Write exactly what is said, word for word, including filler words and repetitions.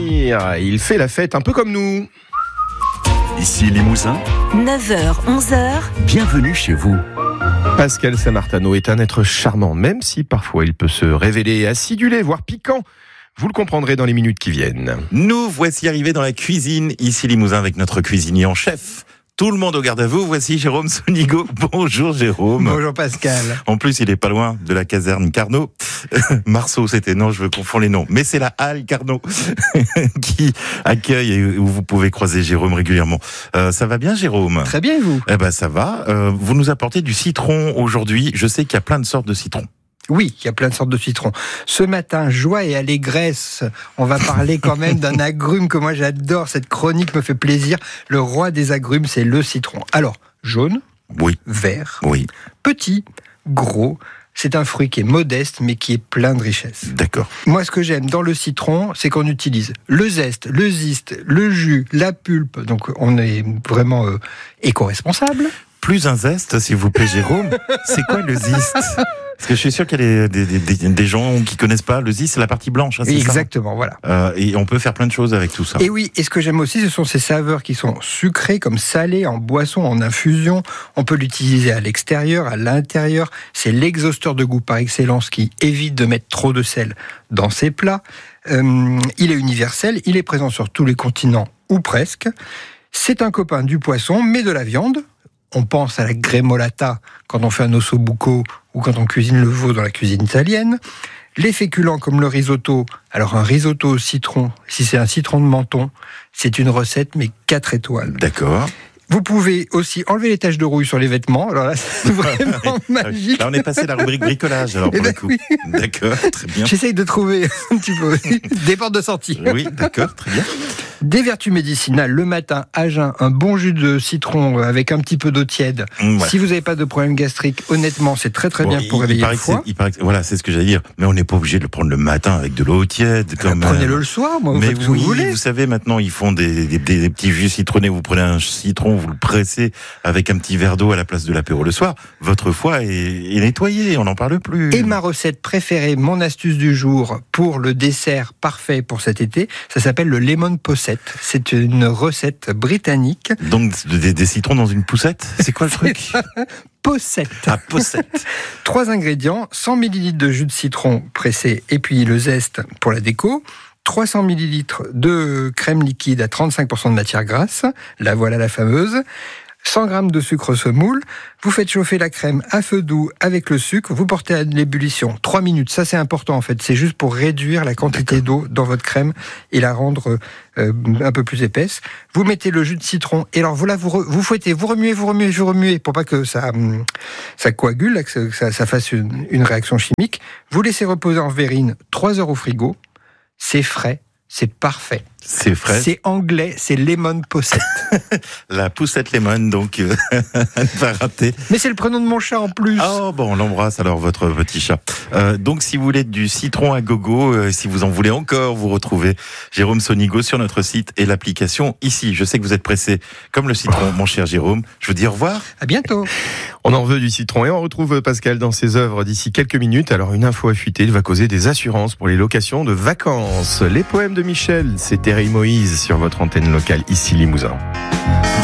venir. Il fait la fête un peu comme nous. Ici Limousin, neuf heures, onze heures. Bienvenue chez vous. Pascal Samartano est un être charmant, même si parfois il peut se révéler acidulé, voire piquant. Vous le comprendrez dans les minutes qui viennent. Nous voici arrivés dans la cuisine, ici Limousin, avec notre cuisinier en chef. Tout le monde au garde à vous, voici Jérôme Sonigo. Bonjour Jérôme. Bonjour Pascal. En plus, il est pas loin de la caserne Carnot. Marceau, c'était, non, je veux confondre les noms. Mais c'est la halle Carnot qui accueille et où vous pouvez croiser Jérôme régulièrement. Euh, ça va bien Jérôme? Très bien et vous? Eh ben ça va. Euh, vous nous apportez du citron aujourd'hui. Je sais qu'il y a plein de sortes de citrons. Oui, il y a plein de sortes de citrons. Ce matin, joie et allégresse, on va parler quand même d'un agrume que moi j'adore, cette chronique me fait plaisir. Le roi des agrumes, c'est le citron. Alors, jaune, oui, vert, oui, petit, gros, c'est un fruit qui est modeste mais qui est plein de richesse. D'accord. Moi, ce que j'aime dans le citron, c'est qu'on utilise le zeste, le zeste, le jus, la pulpe, donc on est vraiment euh, éco-responsable. Plus un zeste, s'il vous plaît Jérôme. C'est quoi le zeste? Parce que je suis sûr qu'il y a des, des, des, des gens qui connaissent pas. Le zeste, c'est la partie blanche. Hein, c'est Exactement, ça voilà. Euh, et on peut faire plein de choses avec tout ça. Et oui, et ce que j'aime aussi, ce sont ces saveurs qui sont sucrées, comme salées, en boisson, en infusion. On peut l'utiliser à l'extérieur, à l'intérieur. C'est l'exhausteur de goût par excellence qui évite de mettre trop de sel dans ses plats. Euh, il est universel, il est présent sur tous les continents, ou presque. C'est un copain du poisson, mais de la viande. On pense à la gremolata quand on fait un ossobuco ou quand on cuisine le veau dans la cuisine italienne. Les féculents comme le risotto. Alors un risotto au citron, si c'est un citron de Menton, c'est une recette mais quatre étoiles. D'accord. Vous pouvez aussi enlever les taches de rouille sur les vêtements. Alors là, c'est vraiment magique. Là, on est passé à la rubrique bricolage, alors, pour Eh ben le coup. Oui. D'accord, très bien. J'essaye de trouver un petit peu des portes de sortie. Oui, d'accord, très bien. Des vertus médicinales, le matin, à jeun, un bon jus de citron avec un petit peu d'eau tiède. Mmh, ouais. Si vous n'avez pas de problème gastrique, honnêtement, c'est très très Bon, bien pour il, réveiller il paraît le foie. que c'est- il paraît que- Voilà, c'est ce que j'allais dire. Mais on n'est pas obligé de le prendre le matin avec de l'eau tiède. Quand même. Prenez-le le soir, moi, vous Mais faites ce oui, que vous voulez. vous savez, maintenant, ils font des, des, des petits jus citronnés. Vous prenez un citron, vous le pressez avec un petit verre d'eau à la place de l'apéro le soir. Votre foie est, est nettoyé, on n'en parle plus. Et ma recette préférée, mon astuce du jour pour le dessert parfait pour cet été, ça s'appelle le lemon posset. C'est une recette britannique. Donc, des, des citrons dans une poussette? C'est quoi le truc? Posset. Ah, poussette. Trois ingrédients, cent millilitres de jus de citron pressé et puis le zeste pour la déco. trois cents millilitres de crème liquide à trente-cinq pour cent de matière grasse. La voilà la fameuse. cent grammes de sucre semoule, vous faites chauffer la crème à feu doux avec le sucre, vous portez à l'ébullition trois minutes, ça c'est important en fait, c'est juste pour réduire la quantité d'eau dans votre crème et la rendre euh, un peu plus épaisse. Vous mettez le jus de citron et alors voilà, vous, re, vous fouettez, vous remuez, vous remuez, vous remuez pour pas que ça, ça coagule, que ça, ça fasse une, une réaction chimique. Vous laissez reposer en verrine trois heures au frigo, c'est frais, c'est parfait. C'est frais. C'est anglais, c'est lemon posset. La poussette lemon, donc, euh, à ne pas rater. Mais c'est le prénom de mon chat en plus. Oh, bon, on l'embrasse alors, votre petit chat. Euh, donc, si vous voulez du citron à gogo, euh, si vous en voulez encore, vous retrouvez Jérôme Sonigo sur notre site et l'application ici. Je sais que vous êtes pressé comme le citron, mon cher Jérôme. Je vous dis au revoir. À bientôt. On en veut du citron et on retrouve Pascal dans ses œuvres d'ici quelques minutes. Alors une info à fuiter, il va causer des assurances pour les locations de vacances. Les poèmes de Michel, c'est Thierry Moïse sur votre antenne locale ici Limousin.